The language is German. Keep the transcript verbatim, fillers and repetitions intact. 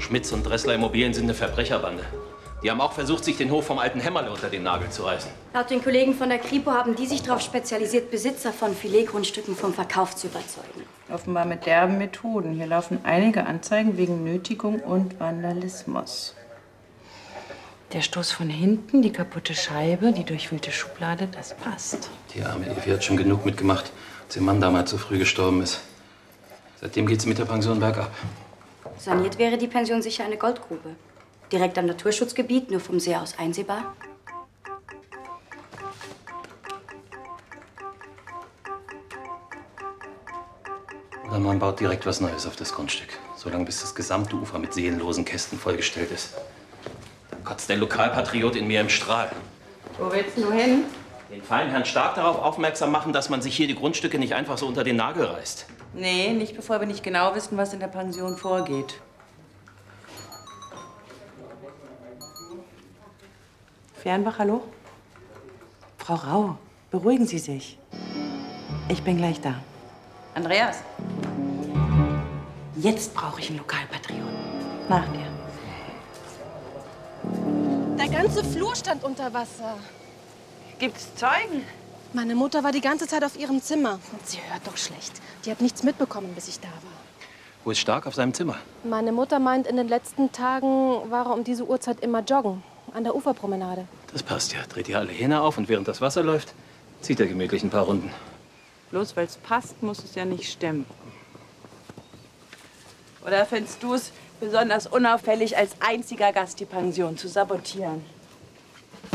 Schmitz und Dressler Immobilien sind eine Verbrecherbande. Die haben auch versucht, sich den Hof vom alten Hämmerle unter den Nagel zu reißen. Laut den Kollegen von der Kripo haben die sich darauf spezialisiert, Besitzer von Filetgrundstücken vom Verkauf zu überzeugen. Offenbar mit derben Methoden. Hier laufen einige Anzeigen wegen Nötigung und Vandalismus. Der Stoß von hinten, die kaputte Scheibe, die durchwühlte Schublade, das passt. Die arme Evi hat schon genug mitgemacht, als ihr Mann damals so früh gestorben ist. Seitdem geht's mit der Pension bergab. Saniert wäre die Pension sicher eine Goldgrube. Direkt am Naturschutzgebiet, nur vom See aus einsehbar. Oder man baut direkt was Neues auf das Grundstück. Solange bis das gesamte Ufer mit seelenlosen Kästen vollgestellt ist. Dann kotzt der Lokalpatriot in mir im Strahl. Wo willst du hin? Den feinen Herrn Stark darauf aufmerksam machen, dass man sich hier die Grundstücke nicht einfach so unter den Nagel reißt. Nee, nicht bevor wir nicht genau wissen, was in der Pension vorgeht. Fernbach, hallo? Frau Rau, beruhigen Sie sich. Ich bin gleich da. Andreas, jetzt brauche ich einen Lokalpatrioten. Nach dir. Der ganze Flur stand unter Wasser. Gibt's Zeugen? Meine Mutter war die ganze Zeit auf ihrem Zimmer. Und sie hört doch schlecht. Die hat nichts mitbekommen, bis ich da war. Wo ist Stark? Auf seinem Zimmer? Meine Mutter meint, in den letzten Tagen war er um diese Uhrzeit immer joggen. An der Uferpromenade. Das passt ja. Dreht ihr alle Hähne auf und während das Wasser läuft, zieht er gemütlich ein paar Runden. Bloß weil es passt, muss es ja nicht stimmen. Oder findest du es besonders unauffällig, als einziger Gast die Pension zu sabotieren?